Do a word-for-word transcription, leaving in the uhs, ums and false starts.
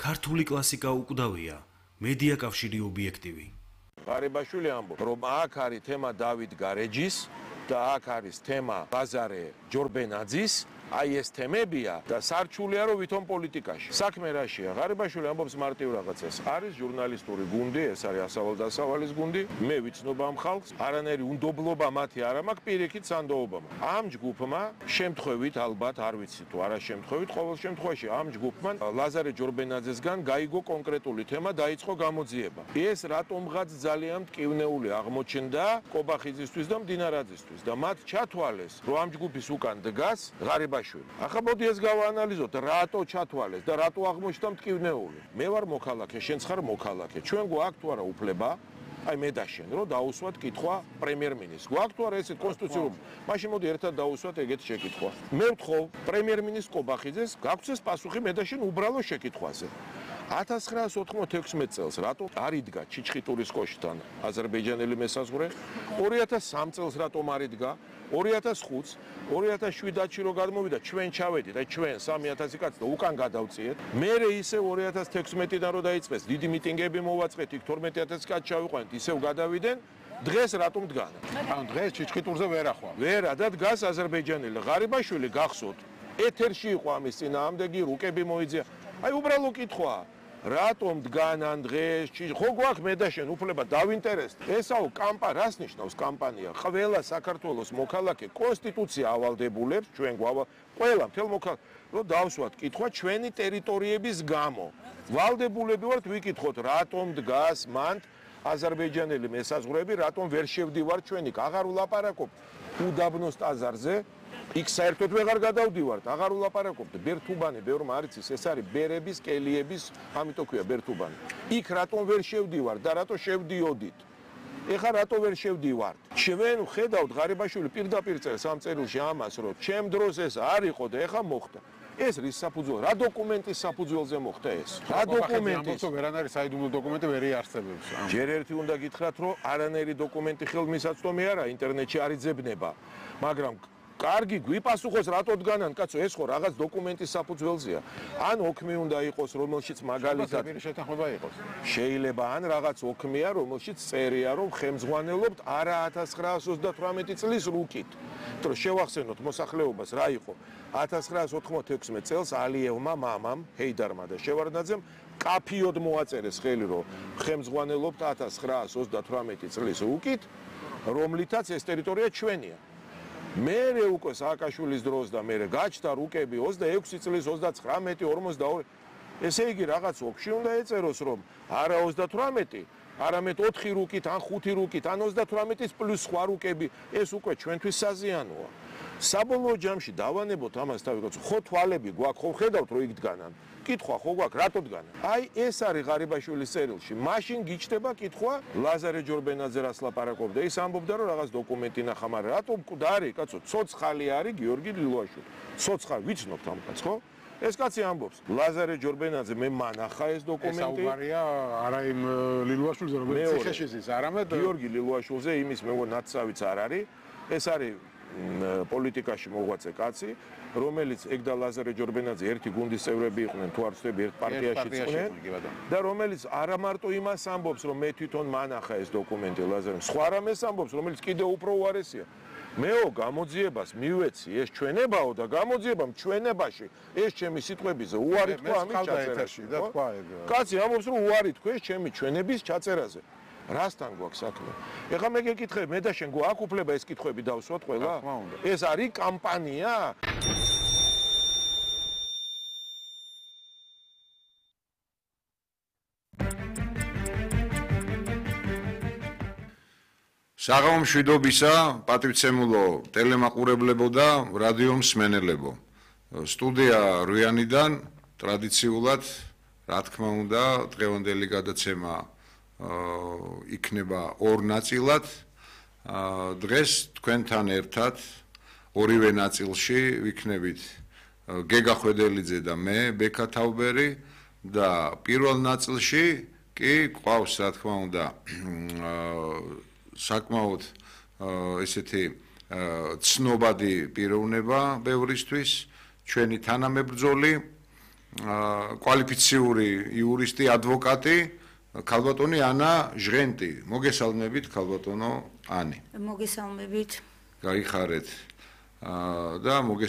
ქართული კლასიკა უკვდავია, მედია კავშირი ობიექტივი. ღარიბაშვილი ამბობს, რომ აქ არის თემა დავით გარეჯის და აქ არის თემა ლაზარე ჯორბენაძის, აი ეს თემებია და სარჩულია რომ ვითომ პოლიტიკაში. საქმე რაშია? ღარიბაშვილი ამბობს მარტივ რაღაცას. არის ჟურნალისტური გუნდი, ეს არის ასავალ-დასავალის გუნდი. მე ვიცნობ ამ ხალხს, არანაირი უნდობლობა მათი არ მაქვს, პირიქით სანდოობამ. ამ ჯგუფმა შემთხვევით ალბათ არ ვიცი თუ არა შემთხვევით, ყოველ შემთხვევაში ამ ჯგუფმა ლაზარე ჯორბენაძესგან გაიგო კონკრეტული თემა, დაიწყო გამოძიება. ეს რატომღაც ძალიან მტკივნეული აღმოჩნდა კობახიძისთვის და მდინარაძისთვის და მათ ჩათვალეს, რომ ამ ჯგუფის უკან დგას ღარიბაშვილი. ახლა მოდი ეს გავაანალიზოთ, რატო ჩათვალეს და რატო აღმოჩნდა მტკივნეული. მე ვარ მოქალაქე, შენც ხარ მოქალაქე. ჩვენ გვაქვს თუ არა უფლება, აი მე და შენ, რომ დაუსვათ კითხვა პრემიერ-მინისტრს. გვაქვს თუ არა ესეთ კონსტიტუციური? მაშინ მოდი ერთად დაუსვათ ეგეთი შეკითხვა. მე ვთხოვ პრემიერ-მინისტრ კობახიძეს გაგცეს პასუხი მე და შენ უბრალო შეკითხვაზე. ათას ცხრაას ოთხმოცდაექვსი წელს რატო არ იდგა ჩიჩხიტურის კოშკთან აზერბაიჯანელი მესაზღვრე? ორი ათას სამი წელს რატომ არ იდგა? ორი ათას ხუთს, ორი ათას შვიდათში რო გადმოვიდა, ჩვენ ჩავედით, აი ჩვენ სამი ათასი კაცი და უკან გადავწიეთ. მერე ისე ორი ათას თექვსმეტიდან რო დაიწყეს, დიდი მიტინგები მოვაწყეთ, იქ თორმეტი ათასი კაცი ჩავიყვანეთ, ისევ გადავიდნენ. დღეს რატომ დგანა? ანუ დღეს ჩიჩხიტურზე ვერ ახვა. ვერა და დგას აზერბაიჯანელი. ღარიბაშვილი გახსოვთ, ეთერში იყო ამის წინააღმდეგი, რუკები მოიძია. აი უბრალო კითხვაა. რატომ დგანან დღეს ხო გვაქვს მე და შენ უფლება დავინტერესდ ესაო კამპა რას ნიშნავს კამპანია ყველა საქართველოს მოქალაქე კონსტიტუცია ავალდებულებს ჩვენ გვავა ყველა მთელ მოქალაქე რომ დავსვათ კითხვა ჩვენი ტერიტორიების გამო ვალდებულები ვართ ვიკითხოთ რატომ დგას მანდ აზერბაიჯანელი მესაზღვრეები რატომ ვერ შევდივართ ჩვენი აღარ ვლაპარაკობ უდაბნოს ტაძარზე იქ საერთოდ ვეღარ გადავდივართ, აღარ ვლაპარაკობთ. ბერთუბანი, ბევრმა არ იცის, ეს არის ბერების, კელიების, ამიტომ ქვია ბერთუბანი. იქ რატომ ვერ შევდივართ და რატო შევდიოდით? ეხლა რატო ვერ შევდივართ? ჩვენ ვხედავთ ღარიბაშვილი პირდაპირ წერს ამ წერილში ამას, რომ ჩემ დროს ეს არ იყო და ეხლა მოხდა. ეს რის საფუძველ? რა დოკუმენტის საფუძველზე მოხდა ეს? რა დოკუმენტის? ამბობს, ვერანაირი საიდუმლო დოკუმენტი ვერ იარსებებს. ჯერ ერთი უნდა გითხრათ, რომ არანაირი დოკუმენტი ხელმისაწვდომი არა, ინტერნეტში არ იძებნება, მაგრამ კარგი გვიპასუხოს რატო დგანან კაცო ეს ხო რაღაც დოკუმენტის საფუძველზეა ან ოქმი უნდა იყოს რომელშიც მაგალითად შეთანხმება იყოს შეიძლება ან რაღაც ოქმია რომელშიც წერია რომ ხელმძღვანელობთ არა ათას ცხრაას ოცდათვრამეტი წლის რუკით თორე შევახსენოთ მოსახლეობას რა იყო ათას ცხრაას ოთხმოცდაექვსი წელს ალიევმა მამამ ჰეიდარმა და შევარდნაძემ კაფიოდ მოაწერეს ხელი რომ ხელმძღვანელობთ ათას ცხრაას ოცდათვრამეტი წლის რუკით რომლითაც ეს ტერიტორია ჩვენია მერე უკვე სააკაშვილის დროს და მერე გაჩნდა რუკები ოცდაექვსი წლის ოცდაცხრამეტი ორმოცდაორი ესე იგი რაღაც ოქში უნდა ეწეროს რომ არა ოცდათვრამეტი არამედ ოთხი რუკით ან ხუთი რუკით ან ოცდათვრამეტის პლუს სხვა რუკები ეს უკვე ჩვენთვის საზიანოა საბოლოო ჯამში დავანებოთ ამას თავი კაცო ხო თვალები გვაქვს ხო ხედავთ რომ იქ დგანან კითხვა ხო გვაქვს რატო დგანან აი ეს არის ღარიბაშვილის წერილში მაშინ გიჩნდება კითხვა ლაზარე ჯორბენაძე რას ლაპარაკობდა ის ამბობდა რომ რაღაც დოკუმენტი ნახა მაგრამ რატო მკვდარი კაცო ცოცხალი არის გიორგი ლილუაშვილი ცოცხალი ვიცნობთ ამ კაცს ხო ეს კაცი ამბობს ლაზარე ჯორბენაძე მე მანახა ეს დოკუმენტი ეს საუბარია არა იმ ლილუაშვილზე რომელიც ციხეში ზის არამედ გიორგი ლილუაშვილზე იმის მე მგონი ნაცავიც არ არის ეს არის პოლიტიკაში მოღვაწე კაცი რომელიც ეგ და ლაზარე ჯორბენაძე ერთი გუნდის წევრები იყვნენ თუ არ ვცდები ერთ პარტიაში იყვნენ და რომელიც არა მარტო იმას ამბობს რომ მე თვითონ მანახა ეს დოკუმენტი ლაზარემ სხვა რამეს ამბობს რომელიც კიდევ უფრო უარესია მეო გამოძიებას მივეცი ეს ჩვენებაო და გამოძიებამ ჩვენებაში ეს ჩემი სიტყვებიზე უარი თქვა ამის ჩაწერაში და თქვა ეგ კაცი ამბობს რომ უარი თქვა ეს ჩემი ჩვენების ჩაწერაზე რასთან გვაქვს საქმე? ეხლა მე გეკითხე, მე და შენ გვაქვს უფლება ეს კითხვები დავსვათ ყველა? ეს არის კამპანია? საღამო მშვიდობისა, პატივცემულო ტელემაყურებლებო და რადიო მსმენელებო. სტუდია რუიანიდან ტრადიციულად, რა თქმა უნდა, დღევანდელი გადაცემა იქნება ორ ნაწილად. დღეს თქვენთან ერთად ორივე ნაწილში ვიქნებით გეგა ხვედელიძე და მე, ბექა თაუბერი და პირველ ნაწილში კი ყავს, რა თქმა უნდა, საკმაოდ ესეთი ცნობადი პიროვნება ბევრისთვის, ჩვენი თანამებრძოლი აა, კვალიფიციური იურისტი, ადვოკატი, ქალბატონი ანა ჟღენტი. მოგესალმებით, ქალბატონო ანი. მოგესალმებით. გაიხარეთ. აა, და მოგესალმებით